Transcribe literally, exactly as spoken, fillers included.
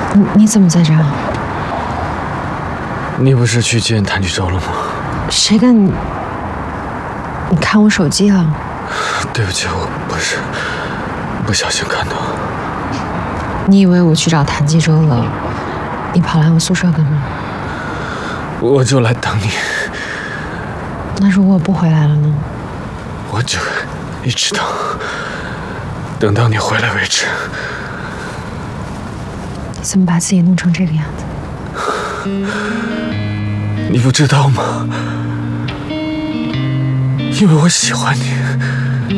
你你怎么在这儿？ 你不是去见谭菊洲了吗？ 谁跟你？你看我手机了？ 对不起，我不是不小心看到。 你以为我去找谭继洲了？你跑来我宿舍干嘛？ 我就来等你。 那如果我不回来了呢？ 我就一直等，等到你回来为止。 你怎么把自己弄成这个样子？ 你不知道吗？因为我喜欢你。